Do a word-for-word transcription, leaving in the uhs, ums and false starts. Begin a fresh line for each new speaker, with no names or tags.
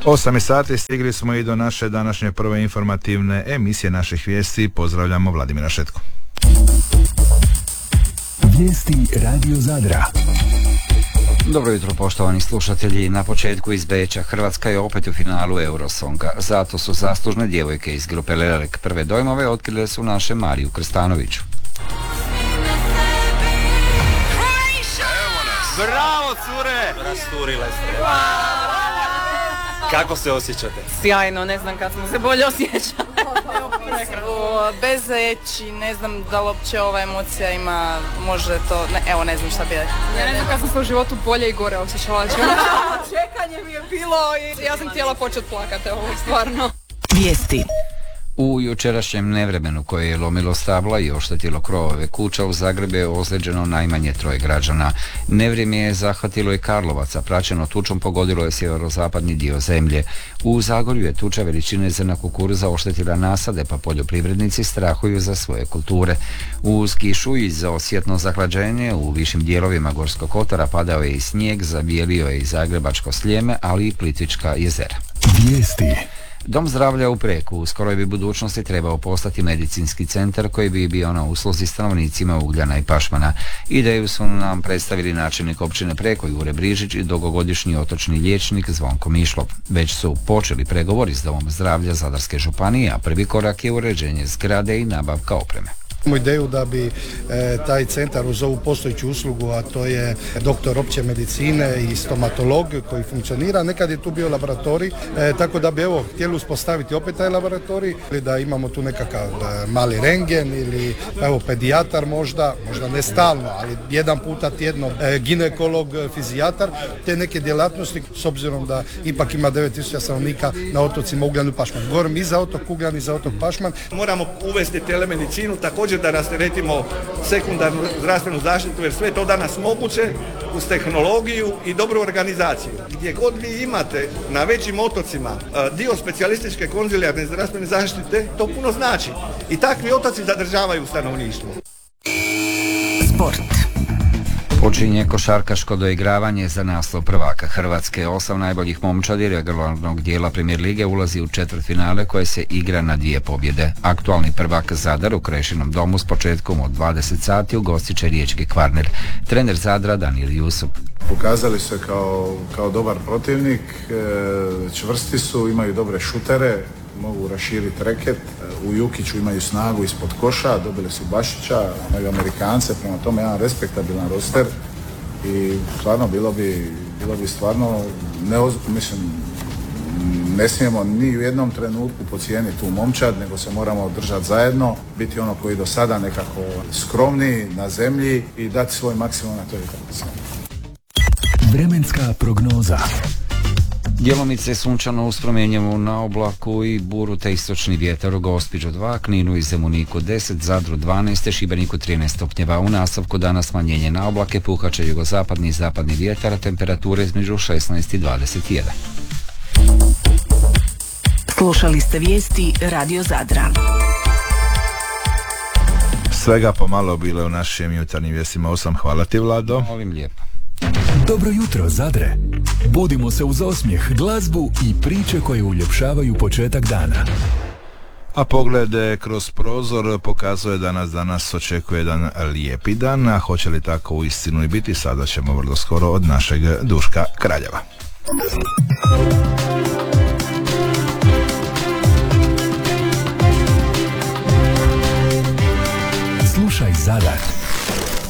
osam sati, stigli smo i do naše današnje prve informativne emisije naših vijesti. Pozdravljamo Vladimira Šetku.
Vijesti Radio Zadra.
Dobro jutro, poštovani slušatelji. Na početku iz Beča, Hrvatska je opet u finalu Eurosonga. Zato su zaslužne djevojke iz grupe Lelek. Prve dojmove otkrile su naše Mariju Krstanoviću.
Bravo, cure! Rasturile ste. Kako se osjećate?
Sjajno, ne znam kad smo se bolje osjećali. Bez reći, ne znam da li uopće ova emocija ima, može to, ne, evo ne znam šta bi rekao.
Ja ne znam kad sam se u životu bolje i gore osjećala. Čekanje mi je bilo i ja sam htjela početi plakati, evo, stvarno.
Vijesti.
U jučerašnjem nevremenu koje je lomilo stabla i oštetilo krovove kuća u Zagrebu je ozlijeđeno najmanje troje građana. Nevrijeme je zahvatilo i Karlovac, a praćeno tučom pogodilo je sjeverozapadni dio zemlje. U Zagorju je tuča veličine zrna kukuruza oštetila nasade, pa poljoprivrednici strahuju za svoje kulture. Uz kišu i za osjetno zahlađenje u višim dijelovima Gorskog kotara padao je i snijeg, zabijelio je i Zagrebačko Sljeme, ali i Plitvička jezera.
Vijesti.
Dom zdravlja u Preku u skoroj bi budućnosti trebao postati medicinski centar koji bi bio na usluzi stanovnicima Ugljana i Pašmana. Ideju su nam predstavili načelnik općine Preko Jure Brižić i dugogodišnji otočni liječnik Zvonko Mišlov. Već su počeli pregovori s Domom zdravlja Zadarske županije, a prvi korak je uređenje zgrade i nabavka opreme.
Imamo ideju da bi e, taj centar uz ovu postojeću uslugu, a to je doktor opće medicine i stomatolog koji funkcionira, nekad je tu bio laboratorij, e, tako da bi evo htjeli uspostaviti opet taj laboratorij, ili da imamo tu nekakav e, mali rengen ili evo pedijatar možda, možda ne stalno, ali jedan puta tjedno e, ginekolog, fizijatar, te neke djelatnosti s obzirom da ipak ima devet tisuća stanovnika na otocima Ugljan i Pašman. Govorim i za otok Ugljan i za otok Pašman.
Moramo uvesti telemedicinu, također da rasteretimo sekundarnu zdravstvenu zaštitu, jer sve to danas moguće uz tehnologiju i dobru organizaciju. Gdje god vi imate na većim otocima dio specijalističke konzilijarne zdravstvene zaštite, to puno znači. I takvi otoci zadržavaju stanovništvo.
Sport.
Počinje košarkaško doigravanje za naslov prvaka Hrvatske. Osam najboljih momčadi regularnog dijela Premier lige ulazi u četvrtfinale koje se igra na dvije pobjede. Aktualni prvak Zadar u Krešinom domu s početkom od dvadeset sati ugostit će riječki Kvarner. Trener Zadra Danijel Jusup.
Pokazali se kao, kao dobar protivnik, čvrsti su, imaju dobre šutere, mogu raširiti reket, u Jukiću imaju snagu ispod koša, dobili su Bašića, imaju Amerikance, prema tome jedan respektabilan roster i stvarno bilo bi, bilo bi stvarno neoz, mislim, ne smijemo ni u jednom trenutku podcijeniti tu momčad, nego se moramo držati zajedno, biti ono koji do sada nekako skromni na zemlji i dati svoj maksimum na toj utakmici.
Vremenska prognoza.
Djelomice sunčano uz promjenjivu na oblaku i buru te istočni vjetar u Gospiću dva, Kninu i Zemuniku deset, Zadru dvanaest, Šibeniku trinaest stupnjeva. U nastavku dana smanjenje na oblake, puhaće jugozapadni i zapadni vjetar, temperature između šesnaest i dvadeset jedan.
Slušali ste vijesti Radio Zadra.
Svega pomalo bilo u našim jutarnjim vijestima. Osam, hvala ti, Vlado.
Molim lijepo.
Dobro jutro, Zadre. Budimo se uz osmijeh, glazbu i priče koje uljepšavaju početak dana.
A pogled kroz prozor pokazuje da nas danas očekuje jedan lijepi dan, a hoće li tako uistinu i biti, sada ćemo vrlo skoro od našeg Duška Kraljeva.
Slušaj Zadar.